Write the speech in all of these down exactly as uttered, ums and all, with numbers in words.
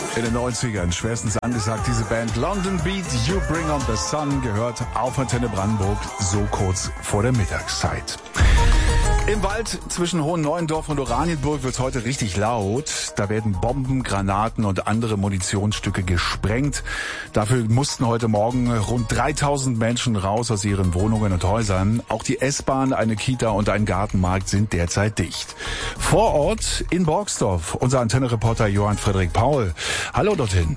In den neunzigern schwerstens angesagt, diese Band London Beat, You Bring On The Sun, gehört auf Antenne Brandenburg so kurz vor der Mittagszeit. Im Wald zwischen Hohenneuendorf und Oranienburg wird's heute richtig laut. Da werden Bomben, Granaten und andere Munitionsstücke gesprengt. Dafür mussten heute Morgen rund dreitausend Menschen raus aus ihren Wohnungen und Häusern. Auch die S-Bahn, eine Kita und ein Gartenmarkt sind derzeit dicht. Vor Ort in Borgsdorf, unser Antenne-Reporter Johann Friedrich Paul. Hallo dorthin.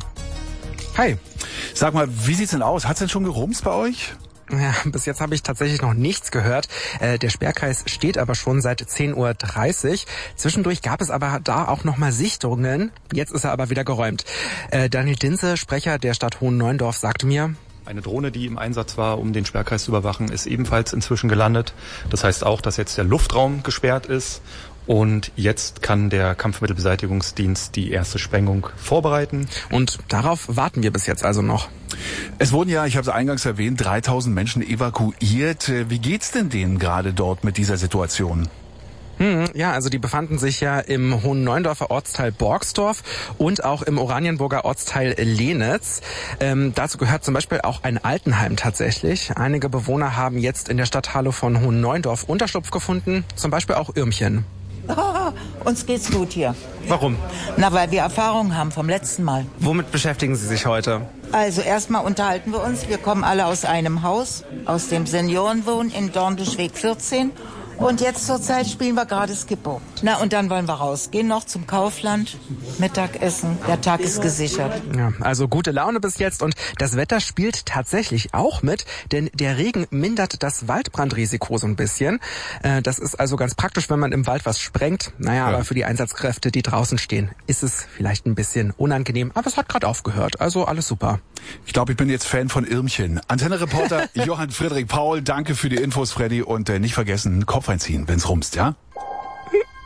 Hi. Sag mal, wie sieht's denn aus? Hat's denn schon gerumst bei euch? Ja, bis jetzt habe ich tatsächlich noch nichts gehört. Äh, der Sperrkreis steht aber schon seit zehn Uhr dreißig. Zwischendurch gab es aber da auch noch mal Sichtungen. Jetzt ist er aber wieder geräumt. Äh, Daniel Dinze, Sprecher der Stadt Hohenneuendorf, sagte mir: Eine Drohne, die im Einsatz war, um den Sperrkreis zu überwachen, ist ebenfalls inzwischen gelandet. Das heißt auch, dass jetzt der Luftraum gesperrt ist. Und jetzt kann der Kampfmittelbeseitigungsdienst die erste Sprengung vorbereiten. Und darauf warten wir bis jetzt also noch. Es wurden ja, ich habe es eingangs erwähnt, dreitausend Menschen evakuiert. Wie geht's denn denen gerade dort mit dieser Situation? Hm, ja, also die befanden sich ja im Hohenneuendorfer Ortsteil Borgsdorf und auch im Oranienburger Ortsteil Lehnitz. Ähm, dazu gehört zum Beispiel auch ein Altenheim tatsächlich. Einige Bewohner haben jetzt in der Stadthalle von Hohenneuendorf Unterschlupf gefunden, zum Beispiel auch Irmchen. Oh, uns geht's gut hier. Warum? Na, weil wir Erfahrung haben vom letzten Mal. Womit beschäftigen Sie sich heute? Also erstmal unterhalten wir uns. Wir kommen alle aus einem Haus, aus dem Seniorenwohn in Dornbuschweg vierzehn. Und jetzt zur Zeit spielen wir gerade Skippo. Na, und dann wollen wir rausgehen noch zum Kaufland, Mittagessen. Der Tag ist gesichert. Ja, also gute Laune bis jetzt. Und das Wetter spielt tatsächlich auch mit, denn der Regen mindert das Waldbrandrisiko so ein bisschen. Äh, das ist also ganz praktisch, wenn man im Wald was sprengt. Naja, ja. Aber für die Einsatzkräfte, die draußen stehen, ist es vielleicht ein bisschen unangenehm. Aber es hat gerade aufgehört, also alles super. Ich glaube, ich bin jetzt Fan von Irmchen. Antenne-Reporter Johann Friedrich Paul, danke für die Infos, Freddy. Und äh, nicht vergessen, Kopf einziehen, wenn's rumst, ja?